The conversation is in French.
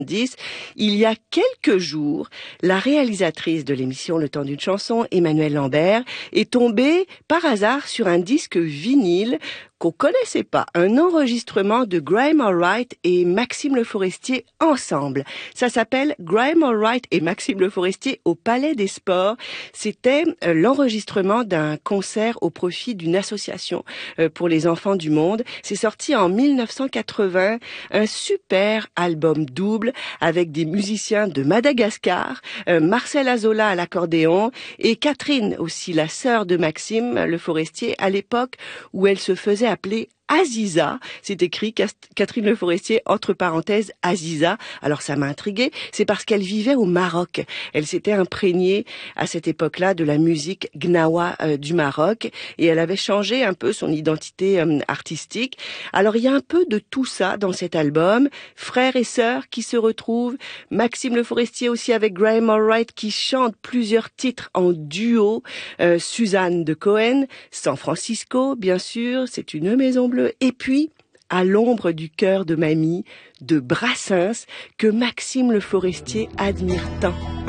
10. Il y a quelques jours, la réalisatrice de l'émission Le Temps d'une chanson, Emmanuelle Lambert, est tombée par hasard sur un disque vinyle qu'on connaissait pas, un enregistrement de Graham Allwright et Maxime Le Forestier ensemble. Ça s'appelle Graham Allwright et Maxime Le Forestier au Palais des Sports. C'était l'enregistrement d'un concert au profit d'une association pour les enfants du monde. C'est sorti en 1980, un super album double avec des musiciens de Madagascar, Marcel Azola à l'accordéon et Catherine aussi, la sœur de Maxime Le Forestier, à l'époque où elle se faisait appeler Aziza. C'est écrit Catherine Le Forestier, entre parenthèses, Aziza. Alors ça m'a intriguée. C'est parce qu'elle vivait au Maroc. Elle s'était imprégnée à cette époque-là de la musique gnawa du Maroc et elle avait changé un peu son identité artistique. Alors il y a un peu de tout ça dans cet album. Frères et sœurs qui se retrouvent. Maxime Le Forestier aussi avec Graham Allwright qui chante plusieurs titres en duo. Suzanne de Cohen, San Francisco, bien sûr, c'est une maison bleue. Et puis, à l'ombre du cœur de mamie, de Brassens, que Maxime Le Forestier admire tant.